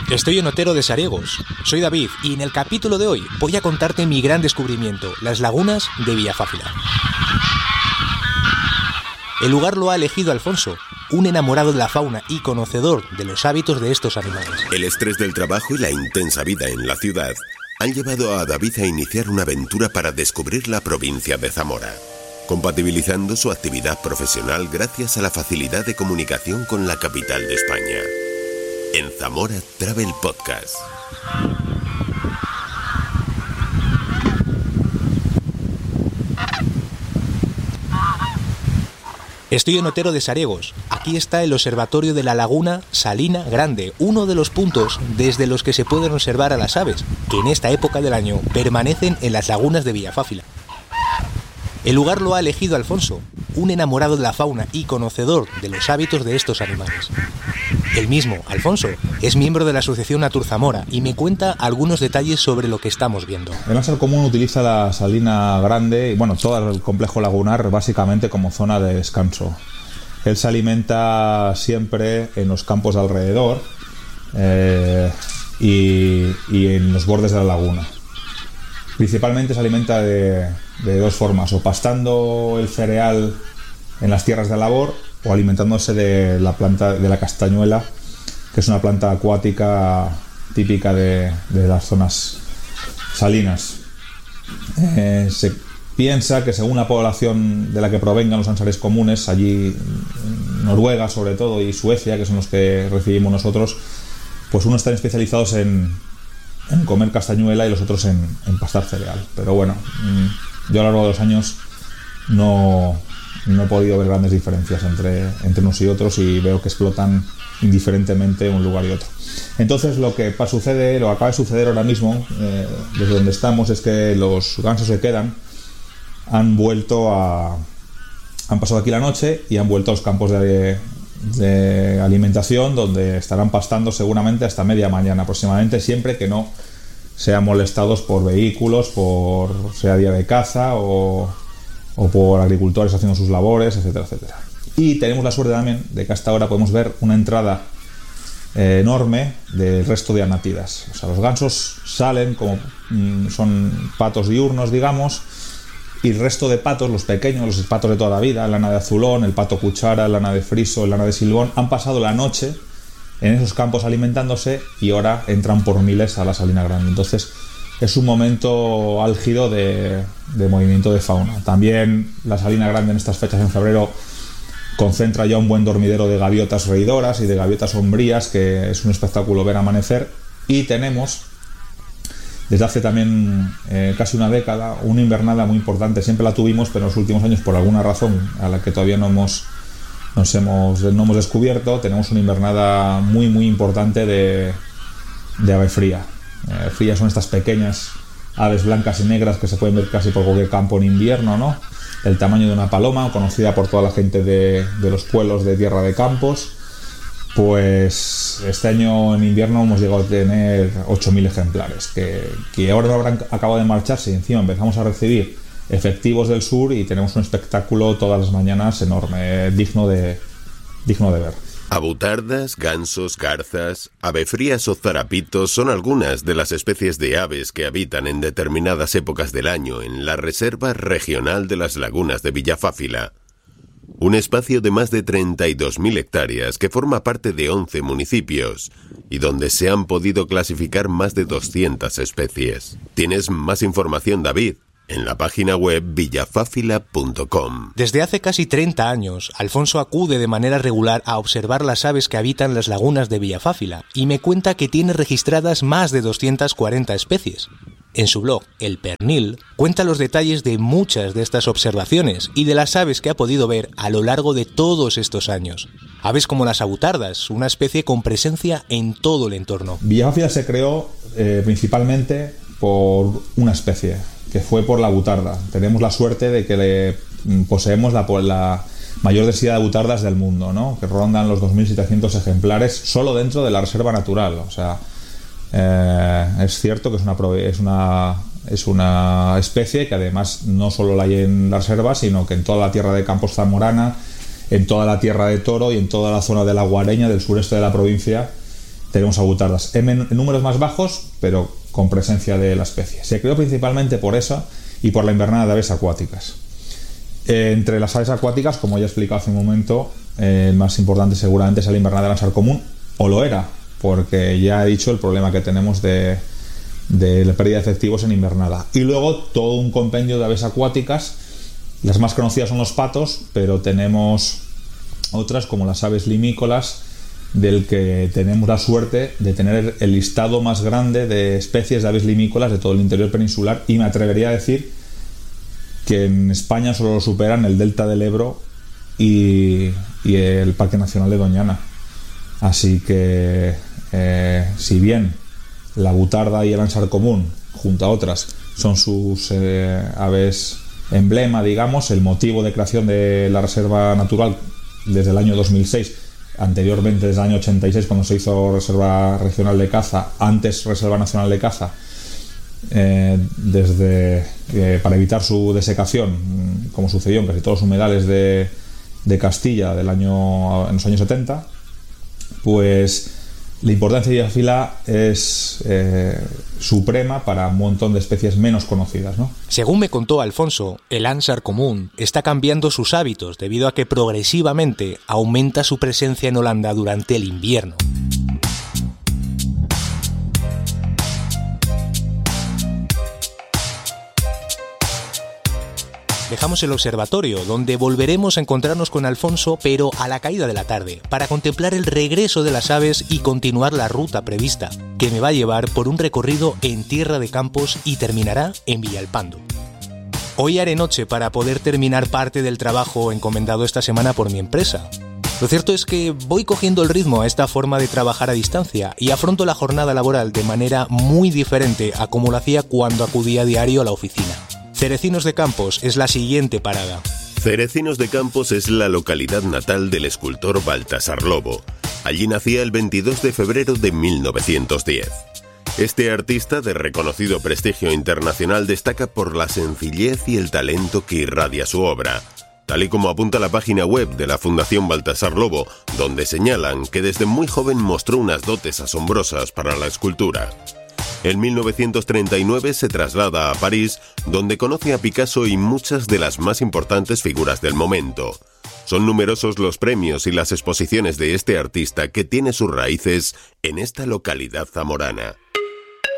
Estoy en Otero de Sariegos. Soy David y en el capítulo de hoy voy a contarte mi gran descubrimiento, las lagunas de Villafáfila. El lugar lo ha elegido Alfonso, un enamorado de la fauna y conocedor de los hábitos de estos animales. El estrés del trabajo y la intensa vida en la ciudad han llevado a David a iniciar una aventura para descubrir la provincia de Zamora, compatibilizando su actividad profesional gracias a la facilidad de comunicación con la capital de España. En Zamora Travel Podcast. Estoy en Otero de Sariegos. Aquí está el observatorio de la Laguna Salina Grande, uno de los puntos desde los que se pueden observar a las aves, que en esta época del año permanecen en las lagunas de Villafáfila. El lugar lo ha elegido Alfonso, un enamorado de la fauna y conocedor de los hábitos de estos animales. El mismo, Alfonso, es miembro de la Asociación Natur Zamora y me cuenta algunos detalles sobre lo que estamos viendo. El Máster Común utiliza la Salina Grande y todo el complejo lagunar básicamente como zona de descanso. Él se alimenta siempre en los campos de alrededor y en los bordes de la laguna. Principalmente se alimenta de dos formas, o pastando el cereal en las tierras de labor o alimentándose de la planta de la castañuela, que es una planta acuática típica de las zonas salinas. Se piensa que según la población de la que provengan los ánsares comunes, allí Noruega sobre todo y Suecia, que son los que recibimos nosotros, pues unos están especializados en comer castañuela y los otros en pastar cereal. Pero bueno, yo a lo largo de los años no he podido ver grandes diferencias entre unos y otros y veo que explotan indiferentemente un lugar y otro. Entonces lo que acaba de suceder ahora mismo, desde donde estamos, es que los gansos que quedan han pasado aquí la noche y han vuelto a los campos de alimentación, donde estarán pastando seguramente hasta media mañana aproximadamente, siempre que no sean molestados por vehículos, sea día de caza o por agricultores haciendo sus labores, etcétera, etcétera. Y tenemos la suerte también de que hasta ahora podemos ver una entrada enorme del resto de anátidas. O sea, los gansos salen como son patos diurnos, digamos, y el resto de patos, los pequeños, los patos de toda la vida, el lana de azulón, el pato cuchara, el lana de friso, el lana de silbón, han pasado la noche en esos campos alimentándose y ahora entran por miles a la Salina Grande. Entonces es un momento álgido de movimiento de fauna. También la Salina Grande en estas fechas en febrero concentra ya un buen dormidero de gaviotas reidoras y de gaviotas sombrías, que es un espectáculo ver amanecer. Y tenemos desde hace también casi una década una invernada muy importante. Siempre la tuvimos, pero en los últimos años, por alguna razón a la que todavía no hemos descubierto, tenemos una invernada muy muy importante de ave fría. Frías son estas pequeñas aves blancas y negras que se pueden ver casi por cualquier campo en invierno, ¿no? El tamaño de una paloma, conocida por toda la gente de los pueblos de Tierra de Campos. Pues este año en invierno hemos llegado a tener 8.000 ejemplares, que ahora no habrán acabado de marcharse, y encima empezamos a recibir efectivos del sur y tenemos un espectáculo todas las mañanas enorme, digno de ver. Abutardas, gansos, garzas, avefrías o zarapitos son algunas de las especies de aves que habitan en determinadas épocas del año en la Reserva Regional de las Lagunas de Villafáfila. Un espacio de más de 32.000 hectáreas que forma parte de 11 municipios y donde se han podido clasificar más de 200 especies. ¿Tienes más información, David? En la página web villafáfila.com. Desde hace casi 30 años, Alfonso acude de manera regular a observar las aves que habitan las lagunas de Villafáfila y me cuenta que tiene registradas más de 240 especies. En su blog, El Pernil, cuenta los detalles de muchas de estas observaciones y de las aves que ha podido ver a lo largo de todos estos años. Aves como las abutardas, una especie con presencia en todo el entorno. Villafáfila se creó principalmente por una especie, que fue por la abutarda. Tenemos la suerte de que poseemos la mayor densidad de abutardas del mundo, ¿no? Que rondan los 2.700 ejemplares solo dentro de la reserva natural. O sea, es cierto que es una especie que además no solo la hay en la reserva, sino que en toda la tierra de Campos zamorana, en toda la tierra de Toro y en toda la zona de la Guareña del sureste de la provincia tenemos avutardas en números más bajos, pero con presencia de la especie. Se creó principalmente por esa y por la invernada de aves acuáticas. Entre las aves acuáticas, como ya he explicado hace un momento, el más importante seguramente es la invernada del ánsar común, o lo era, porque ya he dicho el problema que tenemos de la pérdida de efectivos en invernada. Y luego todo un compendio de aves acuáticas. Las más conocidas son los patos, pero tenemos otras como las aves limícolas, del que tenemos la suerte de tener el listado más grande de especies de aves limícolas de todo el interior peninsular, y me atrevería a decir que en España solo lo superan el delta del Ebro y el Parque Nacional de Doñana. Así que si bien la butarda y el ánsar común, junto a otras, son sus aves emblema, digamos, el motivo de creación de la reserva natural desde el año 2006, anteriormente desde el año 86 cuando se hizo Reserva Regional de Caza, antes Reserva Nacional de Caza, para evitar su desecación, como sucedió en casi todos los humedales de Castilla en los años 70, pues la importancia de Diafila es suprema para un montón de especies menos conocidas, ¿no? Según me contó Alfonso, el ánsar común está cambiando sus hábitos debido a que progresivamente aumenta su presencia en Holanda durante el invierno. Dejamos el observatorio, donde volveremos a encontrarnos con Alfonso, pero a la caída de la tarde, para contemplar el regreso de las aves y continuar la ruta prevista, que me va a llevar por un recorrido en Tierra de Campos y terminará en Villalpando. Hoy haré noche para poder terminar parte del trabajo encomendado esta semana por mi empresa. Lo cierto es que voy cogiendo el ritmo a esta forma de trabajar a distancia y afronto la jornada laboral de manera muy diferente a como lo hacía cuando acudía a diario a la oficina. Cerecinos de Campos es la siguiente parada. Cerecinos de Campos es la localidad natal del escultor Baltasar Lobo. Allí nacía el 22 de febrero de 1910. Este artista de reconocido prestigio internacional destaca por la sencillez y el talento que irradia su obra, tal y como apunta la página web de la Fundación Baltasar Lobo, donde señalan que desde muy joven mostró unas dotes asombrosas para la escultura. En 1939 se traslada a París, donde conoce a Picasso y muchas de las más importantes figuras del momento. Son numerosos los premios y las exposiciones de este artista que tiene sus raíces en esta localidad zamorana.